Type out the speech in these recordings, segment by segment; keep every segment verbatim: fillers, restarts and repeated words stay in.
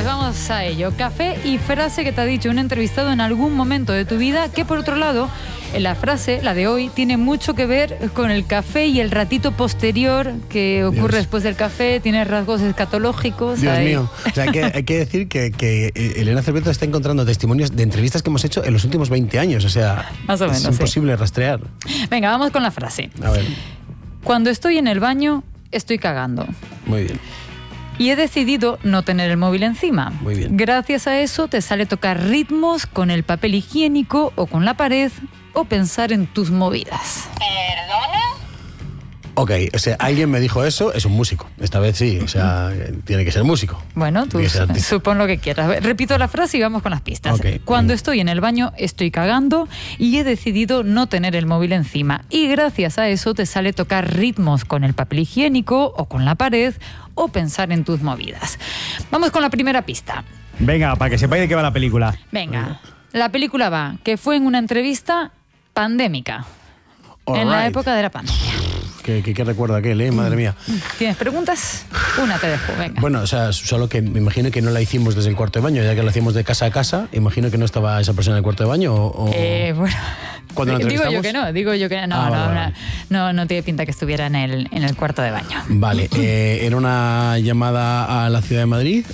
pues vamos a ello. Café y frase que te ha dicho un entrevistado en algún momento de tu vida, que por otro lado, la frase, la de hoy, tiene mucho que ver con el café y el ratito posterior que ocurre Dios. Después del café, tiene rasgos escatológicos. Dios ahí. mío. O sea, hay que, hay que decir que, que Elena Cerveto está encontrando testimonios de entrevistas que hemos hecho en los últimos veinte años. O sea, más o menos, es imposible sí. rastrear. Venga, vamos con la frase. A ver. Cuando estoy en el baño, estoy cagando. Muy bien. Y he decidido no tener el móvil encima. Muy bien. Gracias a eso te sale tocar ritmos con el papel higiénico o con la pared o pensar en tus movidas. ¿Perdona? Ok, o sea, alguien me dijo eso, es un músico. Esta vez sí, o sea, tiene que ser músico. Bueno, tú supón lo que quieras. Repito la frase y vamos con las pistas. Okay. Cuando estoy en el baño, estoy cagando y he decidido no tener el móvil encima. Y gracias a eso te sale tocar ritmos con el papel higiénico o con la pared o pensar en tus movidas. Vamos con la primera pista. Venga, para que sepáis de qué va la película. Venga, la película va, que fue en una entrevista pandémica. All en right. la época de la pandemia. ¿Qué, qué, qué recuerda aquel, eh? Madre mía. ¿Tienes preguntas? Una te dejo, venga. Bueno, o sea, solo que me imagino que no la hicimos desde el cuarto de baño, ya que la hacíamos de casa a casa. Imagino que no estaba esa persona en el cuarto de baño. O, eh, bueno. ¿Cuándo la digo yo que no, digo yo que no. Ah, no, vale, no, vale. no, no tiene pinta que estuviera en el, en el cuarto de baño. Vale, eh, ¿era una llamada a la ciudad de Madrid?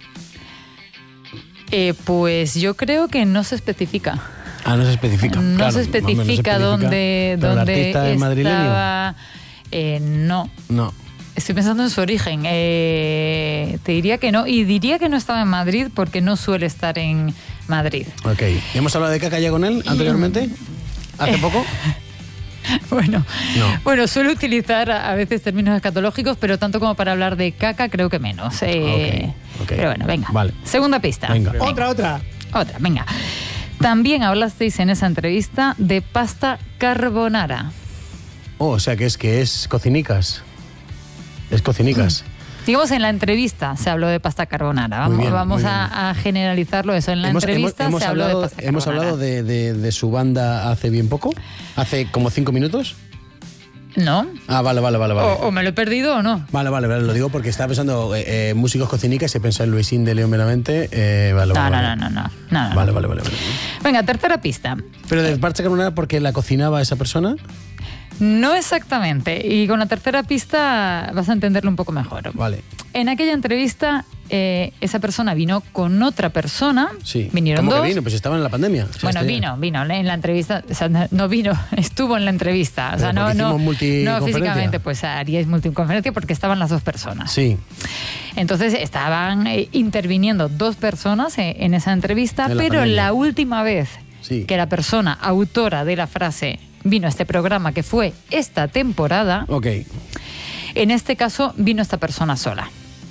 Eh, pues yo creo que no se especifica. Ah, no se especifica. No claro, se especifica, no se especifica dónde, ¿Pero dónde el artista es madrileño? estaba. Eh, no. No. Estoy pensando en su origen. Eh, te diría que no. Y diría que no estaba en Madrid porque no suele estar en Madrid. Ok. ¿Hemos hablado de caca ya con él anteriormente? ¿Hace poco? Bueno, no. bueno, suelo utilizar a veces términos escatológicos, pero tanto como para hablar de caca creo que menos. Eh, okay, okay. Pero bueno, venga. Vale. Segunda pista. Venga. venga. Otra, otra. Otra, venga. También hablasteis en esa entrevista de pasta carbonara. Oh, o sea que es que es cocinicas. Es cocinicas. Digamos, en la entrevista se habló de pasta carbonara. Vamos, bien, vamos a, a generalizarlo eso. En la hemos, entrevista hemos, hemos se habló hablado, de pasta ¿Hemos carbonara. hablado de, de, de su banda hace bien poco? ¿Hace como cinco minutos? ¿No? Ah, vale, vale, vale. vale. O, o me lo he perdido o no. Vale, vale, vale, lo digo porque estaba pensando eh, eh, músicos cocinicas y he pensado en Luisín de León Meramente. Eh, vale, No, vale, no, vale. no, no, no, no, no. Vale, vale, vale, vale. Venga, tercera pista. ¿Pero de pasta carbonara porque la cocinaba esa persona? No exactamente. Y con la tercera pista vas a entenderlo un poco mejor. Vale. En aquella entrevista, eh, esa persona vino con otra persona. Sí. Vinieron ¿Cómo dos. que vino? Pues estaba en la pandemia. O sea, Bueno, este- vino, vino en la entrevista, o sea, no vino, estuvo en la entrevista, o sea, Pero no, porque no, hicimos multiconferencia. no físicamente, pues haríais multiconferencia porque estaban las dos personas. Sí. Entonces estaban eh, interviniendo dos personas eh, en esa entrevista, En la pero pandemia. la última vez Sí. que la persona autora de la frase vino a este programa, que fue esta temporada, Ok. en este caso vino esta persona sola.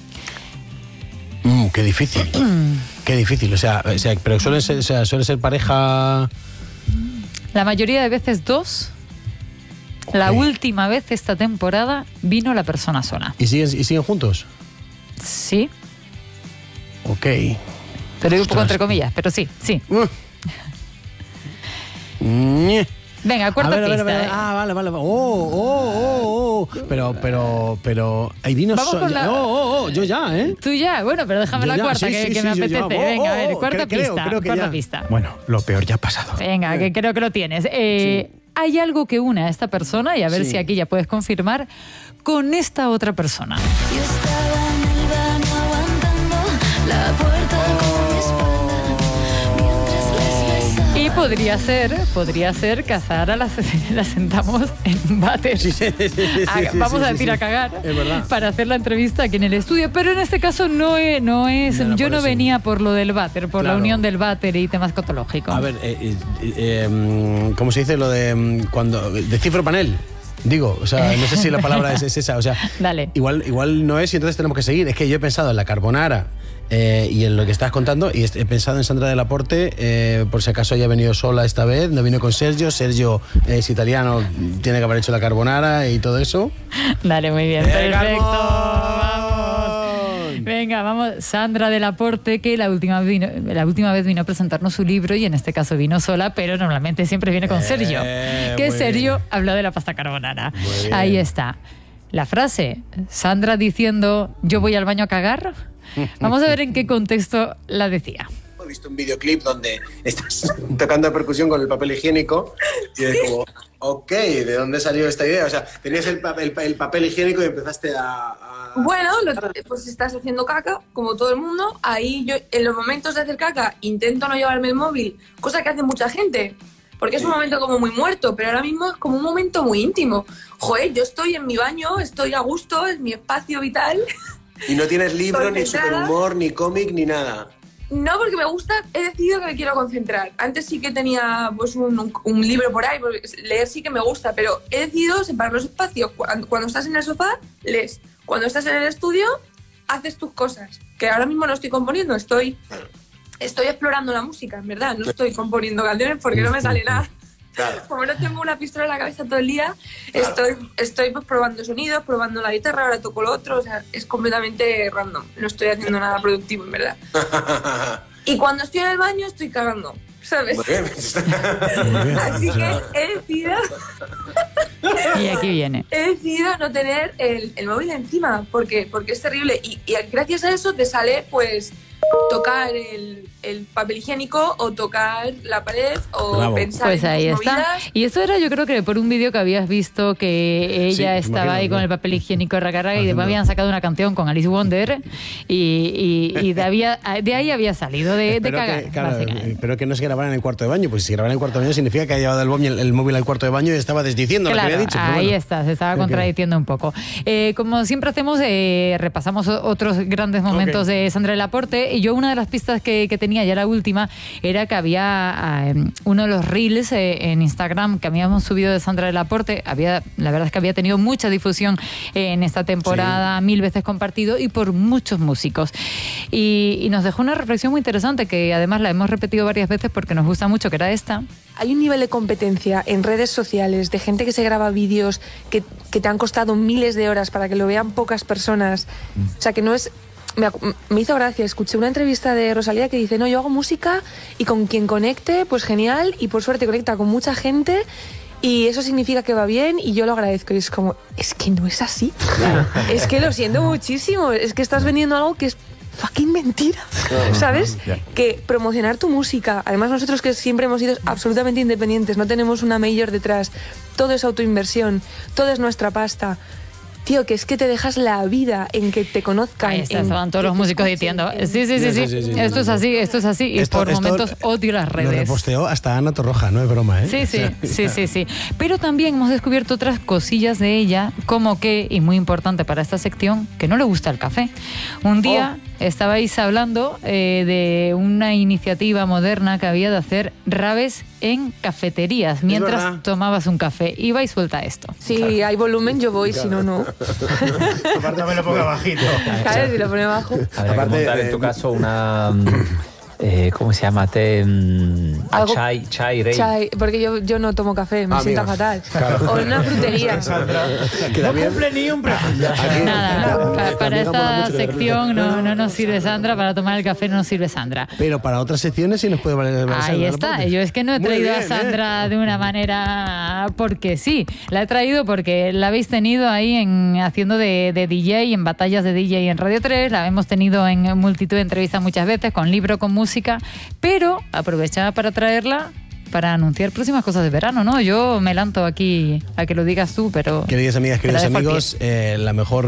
Mm, qué difícil. Qué difícil. O sea, o sea pero suele ser, o sea, suele ser pareja. La mayoría de veces dos. La Ok. última vez esta temporada vino la persona sola. ¿Y siguen, y siguen juntos? Sí. Ok. Te lo digo un poco Ostras. entre comillas, pero sí, sí. Uh. Ñe. Venga, cuarta a ver, a ver, pista. a ver. ¿eh? Ah, vale, vale. Oh, oh, oh, oh. Pero, pero, pero. Ahí vino Vamos so- con ya- la- Oh, oh, oh. Yo ya, ¿eh? Tú ya, bueno, pero déjame Yo la ya, cuarta, sí, que, sí, que sí, me yo apetece. ya. Oh, Venga, a ver, oh, cuarta creo, pista. creo que cuarta ya. pista. Bueno, lo peor ya ha pasado. Venga, que creo que lo tienes. Eh, hay algo que une a esta persona, y a ver Sí. si aquí ya puedes confirmar, con esta otra persona. Yo estaba en el baño aguantando la puerta con mi espalda mientras les besaba. Y podría ser, podría ser que a Zahara la, la sentamos en un váter. Sí, sí, sí, sí, A- sí, vamos sí, a sí, decir sí. a cagar Es verdad. para hacer la entrevista aquí en el estudio, pero en este caso no es, no es No, no, yo por no eso. venía por lo del váter, por la Claro. unión del váter y temas escatológicos. A ver, eh, eh, eh, mm, ¿cómo se dice lo de mm, cuando de cifropanel? Digo, o sea, no sé si la palabra es, es esa, o sea, Dale. igual, igual no es y entonces tenemos que seguir. Es que yo he pensado en la carbonara eh, y en lo que estás contando y he pensado en Sandra del Aporte, eh, por si acaso haya venido sola esta vez, no vino con Sergio, Sergio es italiano, tiene que haber hecho la carbonara y todo eso. Dale, muy bien, ¡Eh, perfecto. Carbón! Vamos. Venga, vamos. Sandra del Aporte, que la última, vino, la última vez vino a presentarnos su libro y en este caso vino sola, pero normalmente siempre viene con Eh, Sergio. Que muy Sergio bien. habló de la pasta carbonara. Muy bien. Ahí está. La frase, Sandra diciendo, yo voy al baño a cagar, Vamos a ver en qué contexto la decía. He visto un videoclip donde estás tocando percusión con el papel higiénico y es como, ok, ¿de dónde salió esta idea? O sea, tenías el, papel, el papel higiénico y empezaste a... a... Bueno, lo, pues estás haciendo caca, como todo el mundo. Ahí yo, en los momentos de hacer caca, intento no llevarme el móvil, cosa que hace mucha gente, porque es un momento como muy muerto, pero ahora mismo es como un momento muy íntimo. Joder, yo estoy en mi baño, estoy a gusto, es mi espacio vital. Y no tienes libro, ni superhumor, ni cómic, ni nada. No, porque me gusta, he decidido que me quiero concentrar. Antes sí que tenía pues un, un, un libro por ahí, porque leer sí que me gusta, pero he decidido separar los espacios. Cuando, cuando estás en el sofá, lees. Cuando estás en el estudio, haces tus cosas. Que ahora mismo no estoy componiendo, estoy, estoy explorando la música, en verdad. No estoy componiendo canciones porque no me sale nada. Claro. Como no tengo una pistola en la cabeza todo el día, claro. estoy, estoy pues, probando sonidos, probando la guitarra, ahora toco lo otro, o sea, es completamente random. No estoy haciendo nada productivo, en verdad. Y cuando estoy en el baño estoy cagando, ¿sabes? Muy bien. Así que he decidido... Y aquí viene. He decidido no tener el, el móvil encima, porque, porque es terrible. Y, y gracias a eso te sale, pues... tocar el, el papel higiénico o tocar la pared o Bravo. pensar pues en ahí tus está. movidas. Y esto era yo creo que por un vídeo que habías visto que ella Sí, estaba ahí con el papel higiénico raca y después habían sacado una canción con Alice Wonder y, y, y de, había, de ahí había salido de, de cagar. Que, claro, pero que no se grabara en el cuarto de baño, pues si grabara en el cuarto de baño significa que ha llevado el móvil, el móvil al cuarto de baño y estaba desdiciendo claro, lo que había dicho. Ahí bueno. está, se estaba contradiciendo un poco. Eh, como siempre hacemos, eh, repasamos otros grandes momentos okay. de Sandra Laporte y yo una de las pistas que, que tenía, ya la última, era que había eh, uno de los reels eh, en Instagram que habíamos subido de Sandra Laporte, había, la verdad es que había tenido mucha difusión eh, en esta temporada, sí. mil veces compartido y por muchos músicos. Y, y nos dejó una reflexión muy interesante que además la hemos repetido varias veces porque nos gusta mucho, que era esta. Hay un nivel de competencia en redes sociales de gente que se graba vídeos que, que te han costado miles de horas para que lo vean pocas personas. O sea, que no es... Me, me hizo gracia, escuché una entrevista de Rosalía que dice, no, yo hago música y con quien conecte, pues genial, y por suerte conecta con mucha gente y eso significa que va bien y yo lo agradezco. Y es como, es que no es así. Es que lo siento muchísimo, es que estás vendiendo algo que es fucking mentira, ¿sabes? Que promocionar tu música, además nosotros que siempre hemos sido absolutamente independientes, no tenemos una major detrás, todo es autoinversión, todo es nuestra pasta. Tío, que es que te dejas la vida en que te conozcan. Ahí está, estaban todos los músicos diciendo, sí, sí, sí, sí, sí, sí, esto es así, esto es así. Y esto, por esto momentos odio las redes. Lo reposteó hasta Ana Torroja, no es broma, ¿eh? Sí, sí, sí, sí, sí. Pero también hemos descubierto otras cosillas de ella, como que, y muy importante para esta sección, que no le gusta el café. Un día oh. estabais hablando eh, de una iniciativa moderna que había de hacer rabes en cafeterías mientras tomabas un café. Y va y suelta esto. Sí, claro. Hay volumen, yo voy, claro. Si no, no. Aparte me lo ponga bajito. Claro, si lo pone bajo. Habría Aparte, que montar en tu caso una... Eh, ¿Cómo se llama? Té, um, Algo, chai, chai, rey. Chai, porque yo, yo no tomo café, me ah, sienta fatal. Claro. O en una frutería. No cumple ni un prejuicio. Nada, no, para, para esta sección no, no nos sirve Sandra, para tomar el café no nos sirve Sandra. Pero para otras secciones sí nos puede valer. Ahí está, yo es que no he traído bien, a Sandra eh. de una manera porque sí, la he traído porque la habéis tenido ahí en, haciendo de, de D J, en batallas de D J en Radio tres, la hemos tenido en multitud de entrevistas muchas veces, con libro, con música. Música, pero aprovechaba para traerla para anunciar próximas cosas de verano, ¿no? Yo me lanzo aquí a que lo digas tú, pero... Queridas amigas, queridos amigos, eh, la mejor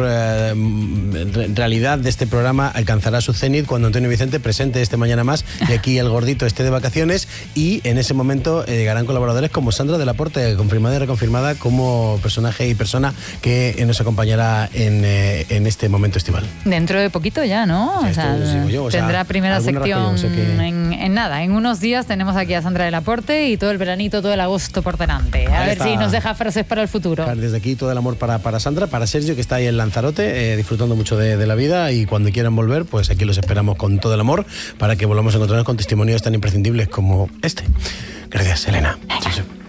eh, realidad de este programa alcanzará su cenit cuando Antonio Vicente presente este Mañana Más y aquí el gordito esté de vacaciones y en ese momento eh, llegarán colaboradores como Sandra Laporte, confirmada y reconfirmada como personaje y persona que nos acompañará en, eh, en este momento estival. Dentro de poquito ya, ¿no? O sea, yo, o sea, tendrá primera sección razón, que... en, en nada, en unos días tenemos aquí a Sandra Laporte y todo el veranito, todo el agosto por delante. A ahí ver está. Si nos deja frases para el futuro. Desde aquí todo el amor para, para Sandra, para Sergio que está ahí en Lanzarote, eh, disfrutando mucho de, de la vida y cuando quieran volver, pues aquí los esperamos con todo el amor para que volvamos a encontrarnos con testimonios tan imprescindibles como este. Gracias, Elena.